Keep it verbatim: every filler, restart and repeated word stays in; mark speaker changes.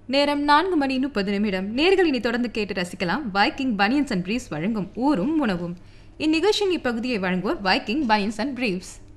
Speaker 1: நேரம் நான்கு மணி முப்பது நிமிடம். நேர்கள் இனி தொடர்ந்து கேட்டு ரசிக்கலாம் வைக்கிங் பனியன்ஸ் அண்ட் பிரீவ்ஸ் வழங்கும் ஊரும் உணவும். இந்நிகழ்ச்சியின் இப்பகுதியை வழங்குவோர் வைக்கிங் பனியன்ஸ் அண்ட் பிரீவ்ஸ்.